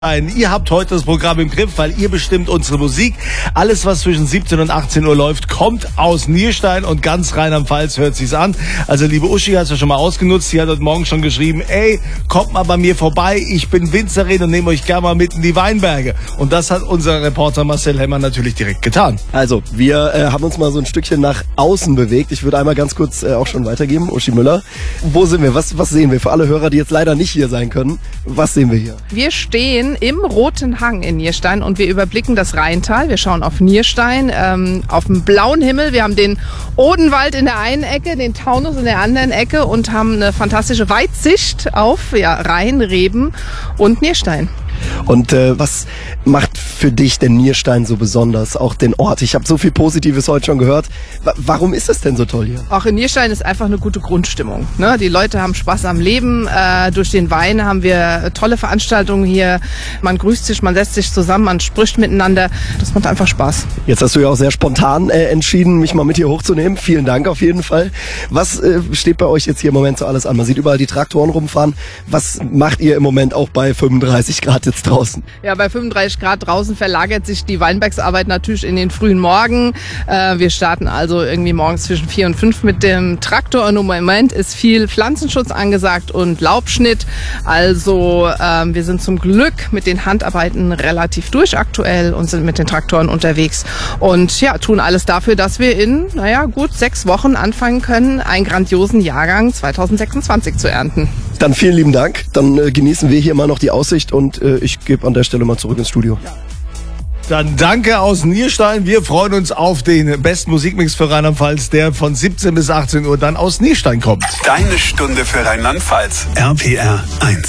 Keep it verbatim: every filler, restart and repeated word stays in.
Ihr habt heute das Programm im Griff, weil ihr bestimmt unsere Musik. Alles, was zwischen siebzehn und achtzehn Uhr läuft, kommt aus Nierstein und ganz Rheinland-Pfalz hört sich's an. Also liebe Uschi, hast du schon mal ausgenutzt. Sie hat heute Morgen schon geschrieben, ey, kommt mal bei mir vorbei. Ich bin Winzerin und nehme euch gerne mal mit in die Weinberge. Und das hat unser Reporter Marcel Hemmer natürlich direkt getan. Also, wir äh, haben uns mal so ein Stückchen nach außen bewegt. Ich würde einmal ganz kurz äh, auch schon weitergeben. Uschi Müller, wo sind wir? Was, was sehen wir? Für alle Hörer, die jetzt leider nicht hier sein können, was sehen wir hier? Wir stehen im Roten Hang in Nierstein und wir überblicken das Rheintal. Wir schauen auf Nierstein, ähm, auf den blauen Himmel. Wir haben den Odenwald in der einen Ecke, den Taunus in der anderen Ecke und haben eine fantastische Weitsicht auf ja, Rhein, Reben und Nierstein. Und äh, was macht für dich den Nierstein so besonders, auch den Ort? Ich habe so viel Positives heute schon gehört. W- warum ist es denn so toll hier? Auch in Nierstein ist einfach eine gute Grundstimmung. Ne? Die Leute haben Spaß am Leben. Äh, durch den Wein haben wir tolle Veranstaltungen hier. Man grüßt sich, man setzt sich zusammen, man spricht miteinander. Das macht einfach Spaß. Jetzt hast du ja auch sehr spontan äh, entschieden, mich mal mit hier hochzunehmen. Vielen Dank auf jeden Fall. Was äh, steht bei euch jetzt hier im Moment so alles an? Man sieht überall die Traktoren rumfahren. Was macht ihr im Moment auch bei fünfunddreißig Grad jetzt draußen? Ja, bei fünfunddreißig Grad draußen verlagert sich die Weinbergsarbeit natürlich in den frühen Morgen. Äh, wir starten also irgendwie morgens zwischen vier und fünf mit dem Traktor und im Moment ist viel Pflanzenschutz angesagt und Laubschnitt. Also ähm, wir sind zum Glück mit den Handarbeiten relativ durch aktuell und sind mit den Traktoren unterwegs und ja, tun alles dafür, dass wir in, naja, gut sechs Wochen anfangen können, einen grandiosen Jahrgang zwanzig sechsundzwanzig zu ernten. Dann vielen lieben Dank. Dann äh, genießen wir hier mal noch die Aussicht und äh, ich gebe an der Stelle mal zurück ins Studio. Dann danke aus Nierstein. Wir freuen uns auf den besten Musikmix für Rheinland-Pfalz, der von siebzehn bis achtzehn Uhr dann aus Nierstein kommt. Deine Stunde für Rheinland-Pfalz. R P R eins.